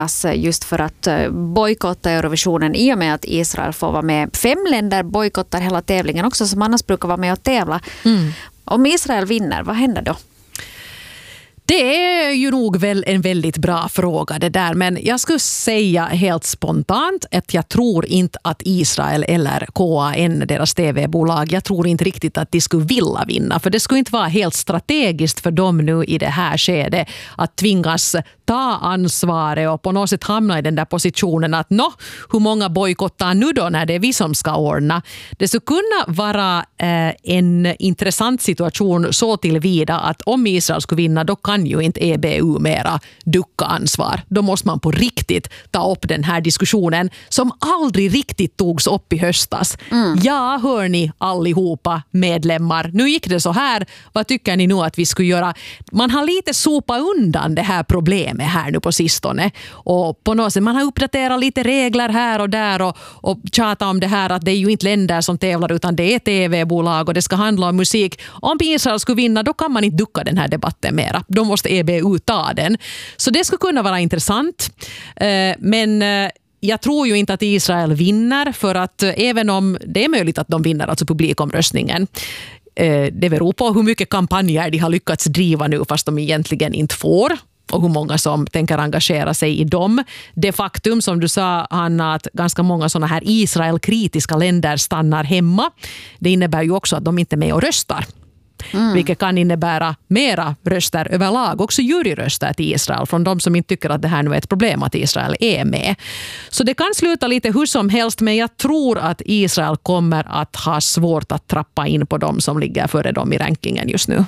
just för att bojkotta Eurovisionen i och med att Israel får vara med. 5 länder bojkottar hela tävlingen också som annars brukar vara med och tävla. Om Israel vinner, vad händer då? Det är ju nog väl en väldigt bra fråga det där, men jag skulle säga helt spontant att jag tror inte att Israel eller KAN, deras tv-bolag, jag tror inte riktigt att de skulle vilja vinna, för det skulle inte vara helt strategiskt för dem nu i det här skedet att tvingas ta ansvaret och på något sätt hamna i den där positionen att hur många bojkottar nu då när det är vi som ska ordna. Det skulle kunna vara en intressant situation så tillvida att om Israel skulle vinna, då kan ju inte EBU mera ducka ansvar. Då måste man på riktigt ta upp den här diskussionen som aldrig riktigt togs upp i höstas. Ja, hör ni allihopa medlemmar. Nu gick det så här. Vad tycker ni nu att vi skulle göra? Man har lite sopat undan det här problemet här nu på sistone. Och på något sätt, man har uppdaterat lite regler här och där och tjatat om det här att det är ju inte länder som tävlar utan det är tv-bolag och det ska handla om musik. Om Israel skulle vinna, då kan man inte ducka den här debatten mera. Då måste EBU ta den. Så det skulle kunna vara intressant. Men jag tror ju inte att Israel vinner, för att även om det är möjligt att de vinner, alltså publikomröstningen, det beror på hur mycket kampanjer de har lyckats driva nu fast de egentligen inte får, och hur många som tänker engagera sig i dem. Det faktum som du sa, Hanna, att ganska många sådana här Israel-kritiska länder stannar hemma, det innebär ju också att de inte är med och röstar. Vilket kan innebära mera röster överlag, också juryröster till Israel från de som inte tycker att det här nu är ett problem att Israel är med. Så det kan sluta lite hur som helst, men jag tror att Israel kommer att ha svårt att trappa in på dem som ligger före dem i rankingen just nu.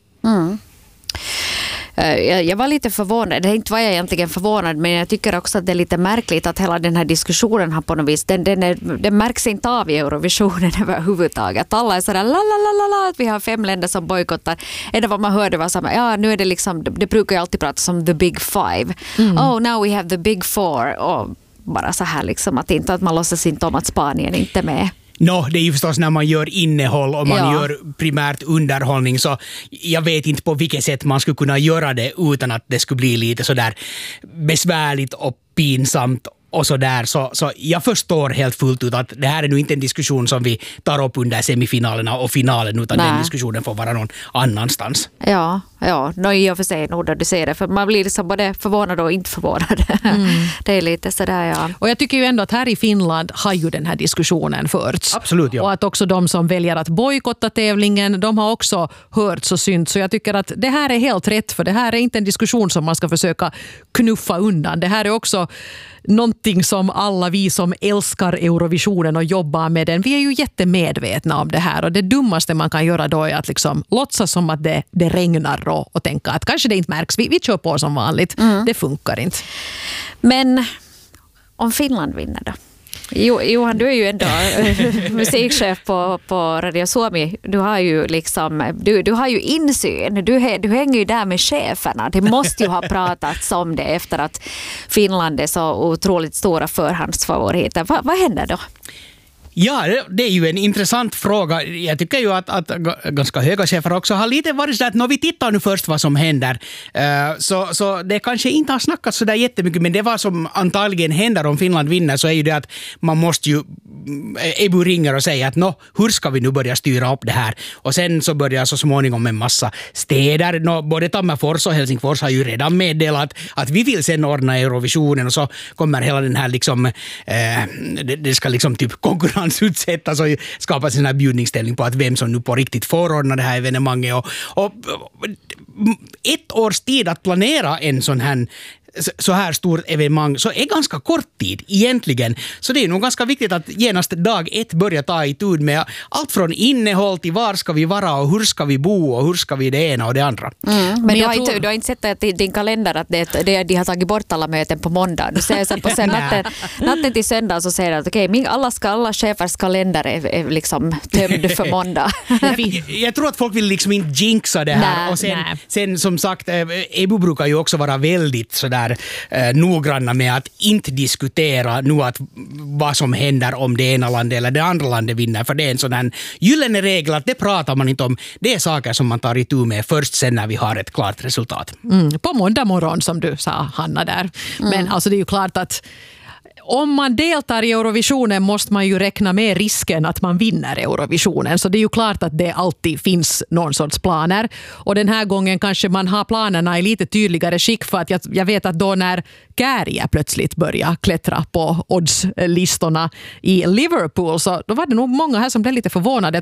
Jag var lite förvånad. Det inte var jag egentligen förvånad, men jag tycker också att det är lite märkligt att hela den här diskussionen har på något vis, den märks inte av i Eurovisionen överhuvudtaget. Alla är sådär la att vi har 5 länder som bojkottar. Ända vad man hörde var samma, nu är det liksom, det brukar ju alltid prata om the big 5. Oh, now we have the big 4. Och bara så här liksom att man låtsas inte om att Spanien inte är med. Det är ju förstås när man gör innehåll och man gör primärt underhållning, så jag vet inte på vilket sätt man skulle kunna göra det utan att det skulle bli lite sådär besvärligt och pinsamt och sådär. Så jag förstår helt fullt ut att det här är nu inte en diskussion som vi tar upp under semifinalerna och finalen, utan den diskussionen får vara någon annanstans. Ja, i och för sig nog då du säger det, för man blir liksom både förvånad och inte förvånad. Det är lite sådär, ja. Och jag tycker ju ändå att här i Finland har ju den här diskussionen förts. Absolut, ja. Och att också de som väljer att bojkotta tävlingen, de har också hörts och synt. Så jag tycker att det här är helt rätt, för det här är inte en diskussion som man ska försöka knuffa undan. Det här är också någonting som alla vi som älskar Eurovisionen och jobbar med den, vi är ju jättemedvetna om det här, och det dummaste man kan göra då är att liksom låtsas som att det regnar och tänka att kanske det inte märks, vi kör på som vanligt. Det funkar inte. Men om Finland vinner då? Johan, du är ju ändå musikchef på Radio Suomi. Du har ju liksom, du har ju insyn. Du hänger ju där med cheferna. Det måste ju ha pratats om det efter att Finland är så otroligt stora förhandsfavoriter. Vad händer då? Ja, det är ju en intressant fråga. Jag tycker ju att ganska höga chefer också har lite varit så att när vi tittar nu först vad som händer, så det kanske inte har snackats så där jättemycket, men det vad som antagligen händer om Finland vinner, så är ju det att man måste ju EBU ringer och säger att hur ska vi nu börja styra upp det här? Och sen så börjar så småningom en massa städer, både Tammerfors och Helsingfors har ju redan meddelat att vi vill sen ordna Eurovisionen, och så kommer hela den här liksom, det ska liksom typ konkurrensutsättas och skapas en här bjudningsställning på att vem som nu på riktigt får ordna det här evenemanget. Och ett års tid att planera en sån här så här stort evenemang så är ganska kort tid egentligen. Så det är nog ganska viktigt att genast dag 1 börja ta i tur med allt från innehåll till var ska vi vara och hur ska vi bo och hur ska vi det ena och det andra. Men du har inte sett att i din kalender att de har tagit bort alla möten på måndag. Du säger sen på natten till söndag, så säger att alla chefers kalender är liksom tömd för måndag. Jag tror att folk vill liksom inte jinxa det här. Och sen som sagt, EBU brukar ju också vara väldigt sådär här noggranna med att inte diskutera nu att vad som händer om det ena landet eller det andra landet vinner, för det är en sån här gyllene regel att det pratar man inte om. Det är saker som man tar itu med först sen när vi har ett klart resultat. På måndag morgon som du sa, Hanna där. Men alltså det är ju klart att om man deltar i Eurovisionen måste man ju räkna med risken att man vinner Eurovisionen. Så det är ju klart att det alltid finns någon sorts planer. Och den här gången kanske man har planerna i lite tydligare skick, för att jag vet att då när Käärijä plötsligt började klättra på oddslistorna i Liverpool, så då var det nog många här som blev lite förvånade.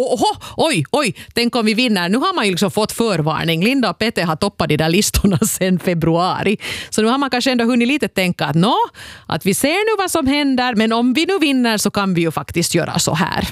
Oj, tänk om vi vinner. Nu har man ju liksom fått förvarning. Linda och Pete har toppat de där listorna sedan februari. Så nu har man kanske ändå hunnit lite tänka att vi ser nu vad som händer, men om vi nu vinner så kan vi ju faktiskt göra så här.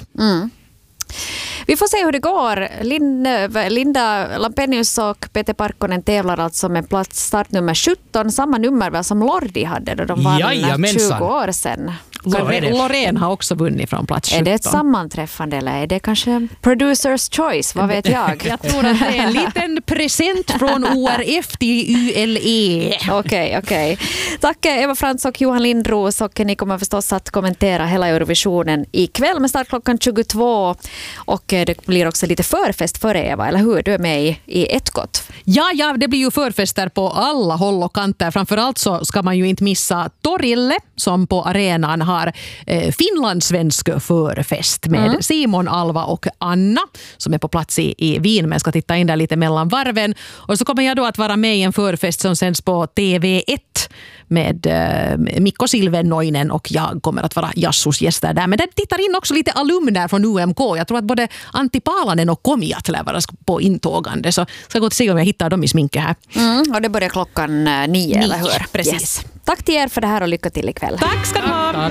Vi får se hur det går. Linda Lampenius och Peter Parkkonen tävlar alltså med plats startnummer 17, samma nummer väl som Lordi hade då de vann 20 år sedan. Loreen har också vunnit från plats 17. Är det ett sammanträffande eller är det kanske producer's choice? Vad vet jag? Jag tror att det är en liten present från ORF till ULE. Okej. Tack Eva Frans och Johan Lindros, och ni kommer förstås att kommentera hela Eurovisionen ikväll med start klockan 22, och det blir också lite förfest för Eva, eller hur? Du är med i ett gott. Ja, det blir ju förfester på alla håll och kanter. Framförallt så ska man ju inte missa Torille som på arenan har finlandssvensk förfest med Simon, Alva och Anna som är på plats i Wien, men ska titta in där lite mellan varven. Och så kommer jag då att vara med i en förfest som sänds på TV1 med Mikko Silvennoinen, och jag kommer att vara Jassus gäster där. Men det tittar in också lite alumner från UMK. Jag tror att både Antti Paalanen och Komiat lär vara på intågande, så ska jag gå och se om jag hittar dem i sminket här. Och det börjar klockan 9, eller hur? Precis. Yes. Tack till er för det här och lycka till ikväll. Tack ska du ha!